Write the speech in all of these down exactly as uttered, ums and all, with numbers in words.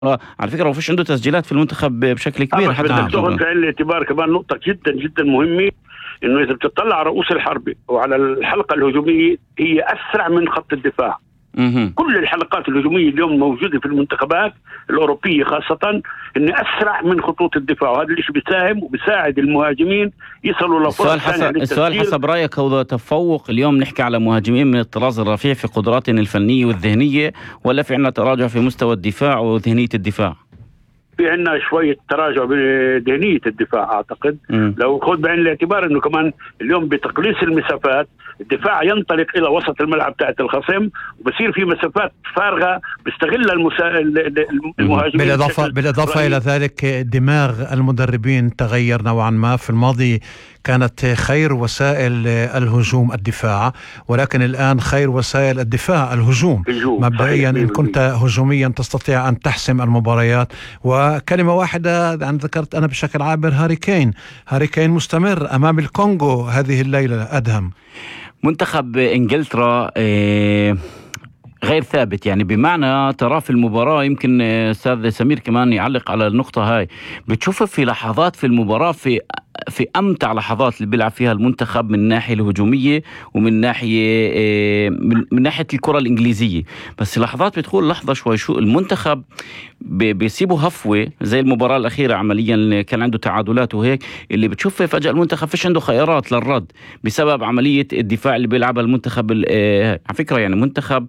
على فكرة ما فيش عنده تسجيلات في المنتخب بشكل كبير. حتى بدك تاخذ بعين الاعتبار كمان نقطة جدا جدا مهمة، انه اذا بتطلع على رؤوس الحرب وعلى الحلقة الهجومية هي اسرع من خط الدفاع. مم. كل الحلقات الهجومية اليوم موجودة في المنتخبات الأوروبية خاصة إن أسرع من خطوط الدفاع، وهذا الشيء بيساهم وبيساعد المهاجمين يصلوا لفرص ثانية. السؤال حسب رأيك، هو تفوق اليوم نحكي على مهاجمين من الطراز الرفيع في قدراتهم الفنية والذهنية، ولا في عنا تراجع في مستوى الدفاع وذهنية الدفاع؟ في عنا شوية تراجع بذهنية الدفاع أعتقد. م. لو خذ بعين الاعتبار إنه كمان اليوم بتقليص المسافات الدفاع ينطلق إلى وسط الملعب تاعت الخصم، وبصير في مسافات فارغة بيستغل المسا... المهاجمين. بالإضافة, بالإضافة إلى ذلك دماغ المدربين تغير نوعا ما. في الماضي كانت خير وسائل الهجوم الدفاع، ولكن الآن خير وسائل الدفاع الهجوم. مبدئيا إن كنت هجوميا تستطيع أن تحسم المباريات. وكلمة واحدة أنا ذكرت أنا بشكل عابر، هاري كين هاري كين مستمر أمام الكونغو هذه الليلة. أدهم منتخب إنجلترا إيه غير ثابت، يعني بمعنى ترى في المباراة، يمكن أستاذ سمير كمان يعلق على النقطة هاي، بتشوف في لحظات في المباراة في في أمتع لحظات اللي بيلعب فيها المنتخب من الناحية الهجومية ومن ناحية من, من ناحية الكرة الإنجليزية. بس لحظات بتقول لحظة شوي شو المنتخب بيسيبوا هفوة زي المباراة الأخيرة عمليا كان عنده تعادلات وهيك، اللي بتشوف فجأة المنتخب فيش عنده خيارات للرد بسبب عملية الدفاع اللي بيلعبها المنتخب. على فكرة يعني منتخب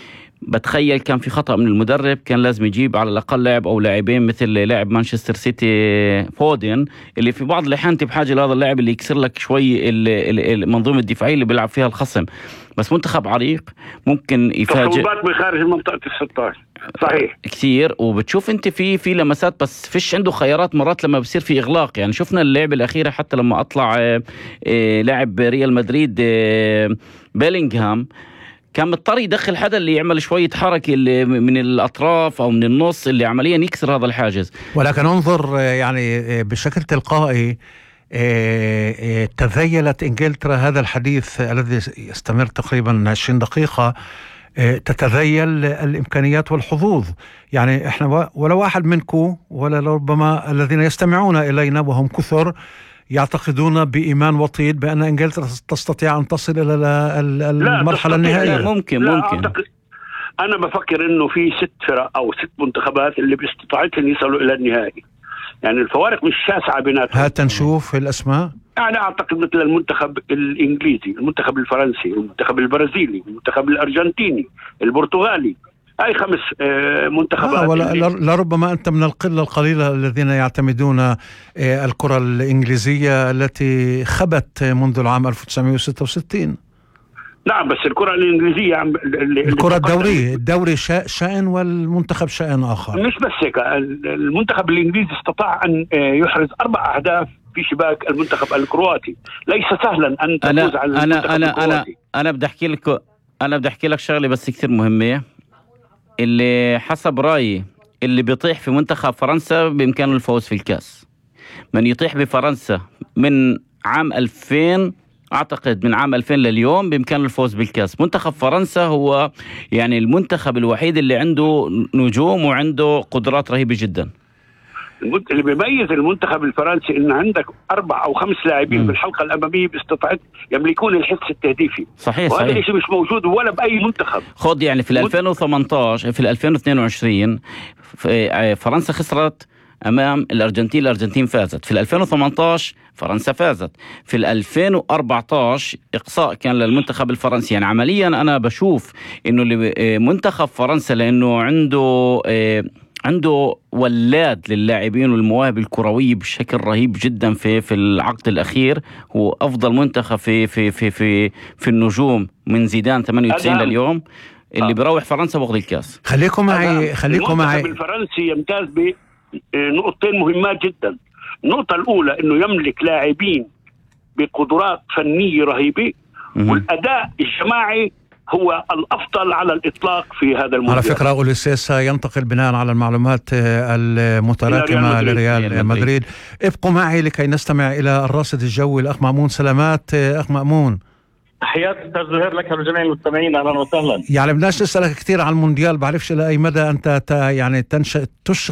بتخيل كان في خطأ من المدرب، كان لازم يجيب على الأقل لاعب أو لاعبين مثل لاعب مانشستر سيتي فودن، اللي في بعض الأحيان بحاجة لهذا اللاعب اللي يكسر لك شوي المنظومة الدفاعية اللي بيلعب فيها الخصم. بس منتخب عريق ممكن يفاجئ تصويبات من خارج منطقة الستاشر صحيح كثير، وبتشوف انت في في لمسات بس فيش عنده خيارات مرات لما بصير في إغلاق. يعني شفنا اللعبة الأخيرة حتى لما أطلع اه اه لاعب ريال مدريد اه بيلينغهام كان مضطر يدخل حدا اللي يعمل شوية حركة اللي من الأطراف أو من النص اللي عمليا يكسر هذا الحاجز. ولكن انظر يعني بشكل تلقائي تذيلت إنجلترا. هذا الحديث الذي يستمر تقريبا عشرين دقيقة تتذيل الإمكانيات والحظوظ. يعني إحنا ولا واحد منكم ولا ربما الذين يستمعون إلينا وهم كثر يعتقدون بإيمان وطيد بأن إنجلترا تستطيع أن تصل إلى المرحلة النهائية. ممكن لا ممكن أعتقد. أنا بفكر إنه في ست فرق أو ست منتخبات اللي باستطاعتهم يصلوا إلى النهائي، يعني الفوارق مش شاسعة بيناتهم. هات نشوف الأسماء. أنا أعتقد مثل المنتخب الإنجليزي، المنتخب الفرنسي، المنتخب البرازيلي، المنتخب الأرجنتيني، البرتغالي، هاي خمس منتخبات. آه ولا لربما أنت من القلة القليلة الذين يعتمدون الكرة الإنجليزية التي خبت منذ العام ألف وتسعمائة وستة وستين. نعم بس الكرة الإنجليزية عم الكرة الدورية الدوري شأن والمنتخب شأن آخر. مش بس هيك، المنتخب الإنجليزي استطاع أن يحرز أربع أهداف في شباك المنتخب الكرواتي. ليس سهلا أن تفوز على المنتخب أنا أنا الكرواتي. أنا أنا بدي أحكي لك أنا بدي أحكي لك شغلة بس كثير مهمة، اللي حسب رأيي اللي بيطيح في منتخب فرنسا بإمكانه الفوز في الكاس. من يطيح بفرنسا من عام ألفين، أعتقد من عام ألفين لليوم بإمكانه الفوز بالكاس. منتخب فرنسا هو يعني المنتخب الوحيد اللي عنده نجوم وعنده قدرات رهيبة جدا. اللي بيميز المنتخب الفرنسي إن عندك أربع أو خمس لاعبين بالحلقة الأمامية باستطاعت يملكون الحس التهديفي. صحيح وهذا صحيح. الشيء مش موجود ولا بأي منتخب. خد يعني في ألفين وثمانية عشر في ألفين واثنين وعشرين فرنسا خسرت أمام الأرجنتين، الأرجنتين فازت. في ألفين وثمانية عشر فرنسا فازت. في ألفين وأربعة عشر إقصاء كان للمنتخب الفرنسي. يعني عمليا أنا بشوف إنه منتخب فرنسا لأنه عنده عنده ولاد للاعبين والمواهب الكروية بشكل رهيب جدا في في العقد الأخير، هو أفضل منتخب في في في في في النجوم من زيدان ثمانية وتسعين لليوم اللي آه. بيروح فرنسا واخذ الكاس. خليكم معي خليكم معي. المنتخب الفرنسي يمتاز بنقطتين مهمات جدا. النقطة الأولى إنه يملك لاعبين بقدرات فنية رهيبة، والأداء الجماعي هو الأفضل على الإطلاق في هذا الموضوع. على فكرة أوليسيس ينتقل بناء على المعلومات المتراكمة لريال مدريد. ابقوا معي لكي نستمع إلى الراصد الجوي الأخ مأمون. سلامات أخ مأمون. تحيات استاذ زهير لك ولجميع المستمعين، اهلا وسهلا. يعني بدناش نسالك كثير عن المونديال، بعرفش لاي مدى انت يعني تنشئ